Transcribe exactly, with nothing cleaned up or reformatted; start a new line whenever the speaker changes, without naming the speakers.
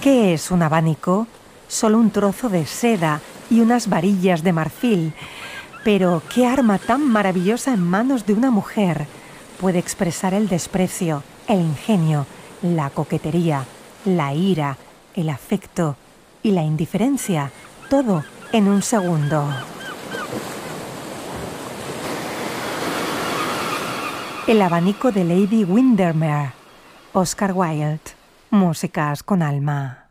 ¿Qué es un abanico? Solo un trozo de seda y unas varillas de marfil. Pero qué arma tan maravillosa en manos de una mujer. Puede expresar el desprecio, el ingenio, la coquetería, la ira, el afecto y la indiferencia. Todo en un segundo. El abanico de Lady Windermere. Oscar Wilde. Músicas con alma.